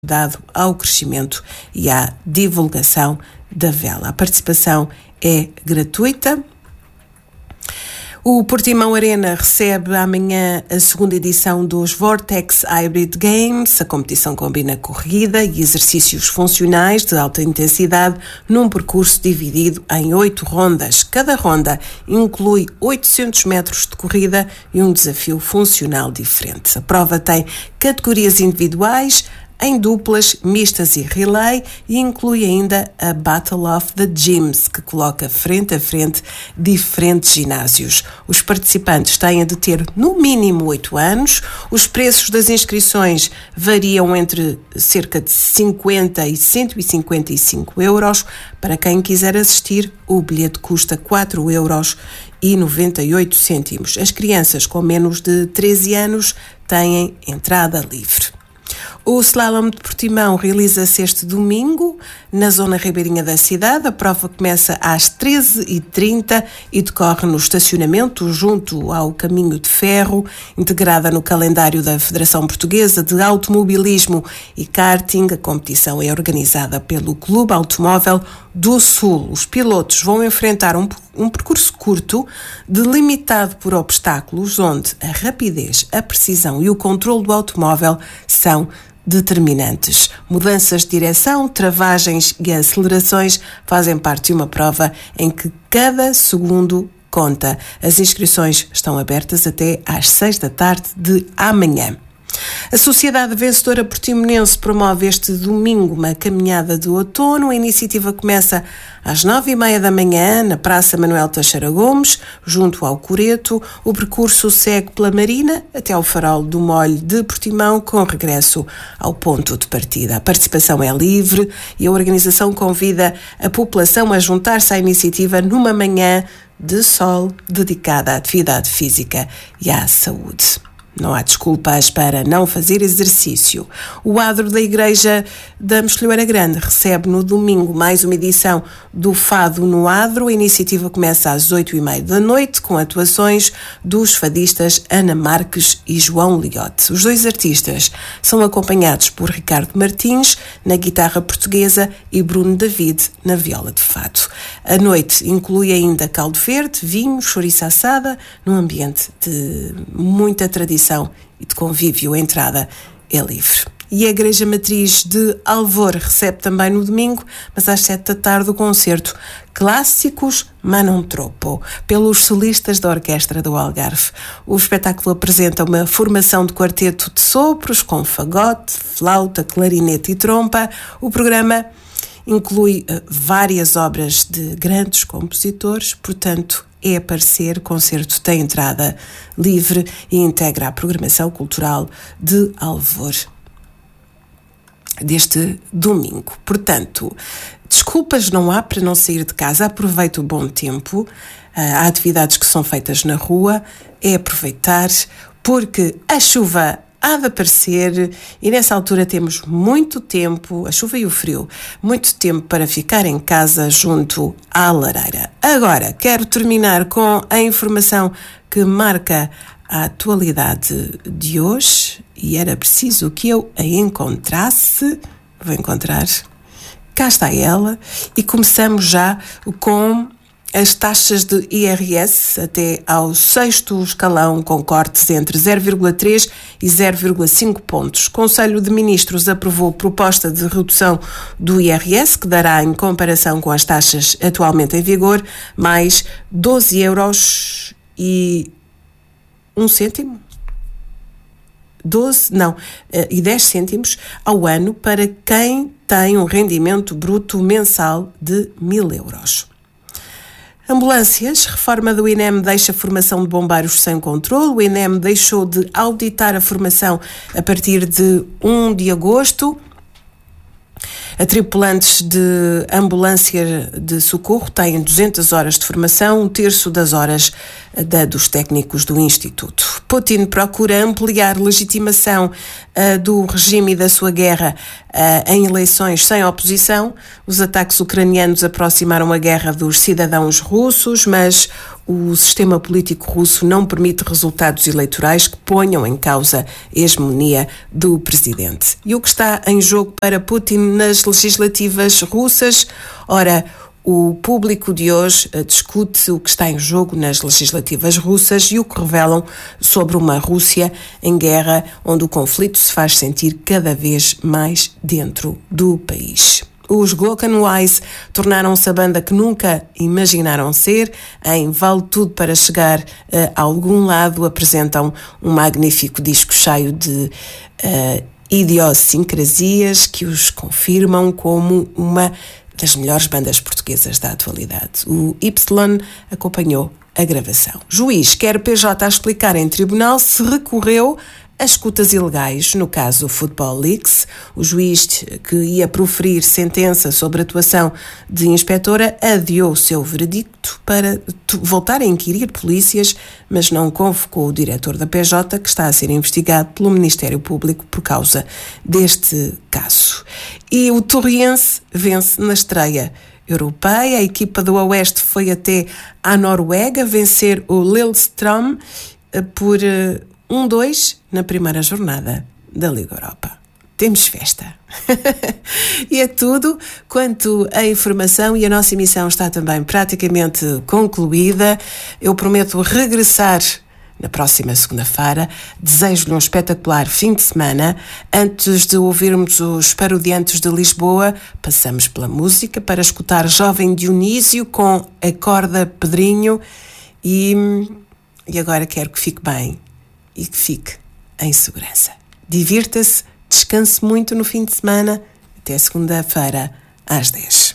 dado ao crescimento e à divulgação da vela. A participação é gratuita. O Portimão Arena recebe amanhã a segunda edição dos Vortex Hybrid Games. A competição combina corrida e exercícios funcionais de alta intensidade num percurso dividido em 8 rondas. Cada ronda inclui 800 metros de corrida e um desafio funcional diferente. A prova tem categorias individuais, em duplas, mistas e relay, e inclui ainda a Battle of the Gyms, que coloca frente a frente diferentes ginásios. Os participantes têm de ter no mínimo 8 anos. Os preços das inscrições variam entre cerca de 50 e 155 euros. Para quem quiser assistir, o bilhete custa 4,98 euros. As crianças com menos de 13 anos têm entrada livre. O slalom de Portimão realiza-se este domingo na zona ribeirinha da cidade. A prova começa às 13h30 e decorre no estacionamento junto ao Caminho de Ferro, integrada no calendário da Federação Portuguesa de Automobilismo e Karting. A competição é organizada pelo Clube Automóvel do Sul. Os pilotos vão enfrentar um percurso curto, delimitado por obstáculos, onde a rapidez, a precisão e o controle do automóvel são determinantes. Mudanças de direção, travagens e acelerações fazem parte de uma prova em que cada segundo conta. As inscrições estão abertas até às 6 da tarde de amanhã. A Sociedade Vencedora Portimonense promove este domingo uma caminhada de outono. A iniciativa começa às 9h30 da manhã na Praça Manuel Teixeira Gomes, junto ao Coreto. O percurso segue pela Marina até ao Farol do Molho de Portimão, com regresso ao ponto de partida. A participação é livre e a organização convida a população a juntar-se à iniciativa numa manhã de sol dedicada à atividade física e à saúde. Não há desculpas para não fazer exercício. O adro da Igreja da Mostelheira Grande recebe no domingo mais uma edição do Fado no Adro. A iniciativa começa às 8h30 da noite com atuações dos fadistas Ana Marques e João Liotte. Os dois artistas são acompanhados por Ricardo Martins na guitarra portuguesa e Bruno David na viola de fado. A noite inclui ainda caldo verde, vinho, chouriça assada, num ambiente de muita tradição e de convívio. A entrada é livre. E a Igreja Matriz de Alvor recebe também no domingo, mas às 7 da tarde, o concerto Clássicos Ma Non Troppo, pelos solistas da Orquestra do Algarve. O espetáculo apresenta uma formação de quarteto de sopros com fagote, flauta, clarinete e trompa. O programa inclui várias obras de grandes compositores, portanto, é aparecer. O concerto tem entrada livre e integra a programação cultural de Alvor deste domingo. Portanto, desculpas não há para não sair de casa. Aproveite o bom tempo. Há atividades que são feitas na rua. É aproveitar, porque a chuva há de aparecer e nessa altura temos muito tempo, a chuva e o frio, muito tempo para ficar em casa junto à lareira. Agora, quero terminar com a informação que marca a atualidade de hoje e era preciso que eu a encontrasse. Vou encontrar. Cá está ela e começamos já com as taxas de IRS até ao 6º escalão, com cortes entre 0,3 e 0,5 pontos. O Conselho de Ministros aprovou proposta de redução do IRS, que dará, em comparação com as taxas atualmente em vigor, mais 12 euros e 1 cêntimo? E 10 cêntimos ao ano para quem tem um rendimento bruto mensal de 1.000 euros. Ambulâncias. Reforma do INEM deixa a formação de bombeiros sem controle. O INEM deixou de auditar a formação a partir de 1 de agosto. A tripulantes de ambulância de socorro têm 200 horas de formação, 1/3 das horas dos técnicos do Instituto. Putin procura ampliar legitimação do regime e da sua guerra em eleições sem oposição. Os ataques ucranianos aproximaram a guerra dos cidadãos russos, mas o sistema político russo não permite resultados eleitorais que ponham em causa a hegemonia do presidente. E o que está em jogo para Putin nas legislativas russas? Ora, o público de hoje discute o que está em jogo nas legislativas russas e o que revelam sobre uma Rússia em guerra, onde o conflito se faz sentir cada vez mais dentro do país. Os Glockenwise tornaram-se a banda que nunca imaginaram ser. Em Vale Tudo para Chegar a Algum Lado apresentam um magnífico disco cheio de idiosincrasias que os confirmam como uma das melhores bandas portuguesas da atualidade. O Y acompanhou a gravação. Juiz quer PJ a explicar em tribunal se recorreu a escutas ilegais, no caso Football Leaks. O juiz que ia proferir sentença sobre a atuação de inspetora adiou o seu veredicto para voltar a inquirir polícias, mas não convocou o diretor da PJ, que está a ser investigado pelo Ministério Público por causa deste caso. E o Torriense vence na estreia europeia. A equipa do Oeste foi até à Noruega vencer o Lillestrøm por 1-2 na primeira jornada da Liga Europa. Temos festa. E é tudo quanto à informação, e a nossa emissão está também praticamente concluída. Eu prometo regressar na próxima segunda-feira. Desejo-lhe um espetacular fim de semana. Antes de ouvirmos os Parodiantes de Lisboa, passamos pela música para escutar Jovem Dionísio com Acorda Pedrinho e agora quero que fique bem e que fique em segurança. Divirta-se, descanse muito no fim de semana. Até segunda-feira, às 10.